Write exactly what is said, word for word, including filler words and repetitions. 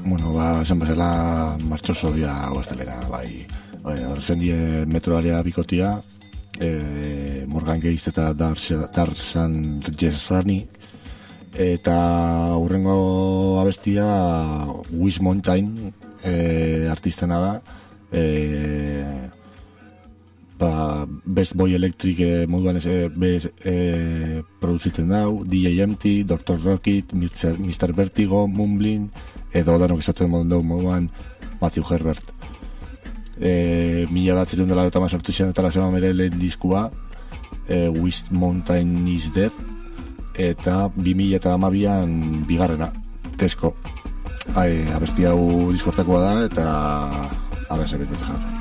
Bueno, ba, esan bezala martxoso dia guaztelera, bai. Horzen die metroarea bikotia, e, Morgan Geist eta Tarzan Jesrani, eta hurrengo abestia Wish Mountain e, artistena da, e, ba, Best Boy Electric e, moduan ez, bez, e, produzitzen dau, D J Empty, doctor Rocket, mister Vertigo, Mumbling, edo danok esaten moduan Matthew Herbert. E, mila bat zirun dela eta mazortu izan eta lasema mere lehen diskua, e, Wish Mountain is Dead, eta bi mila eta amabian bigarrena, Tesco. Ai, abesti hau diskortakoa da eta abese betetzen jarra.